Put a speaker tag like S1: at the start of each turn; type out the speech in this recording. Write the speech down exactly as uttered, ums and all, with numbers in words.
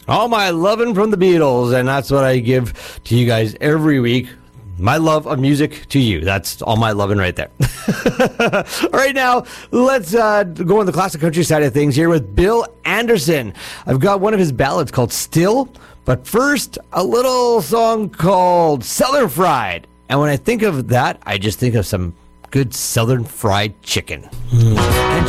S1: All my loving from the Beatles, and that's what I give to you guys every week. My love of music to you. That's all my loving right there. All right, now, let's uh, go on the classic country side of things here with Bill Anderson. I've got one of his ballads called Still, but first, a little song called Southern Fried. And when I think of that, I just think of some good Southern fried chicken. Mm.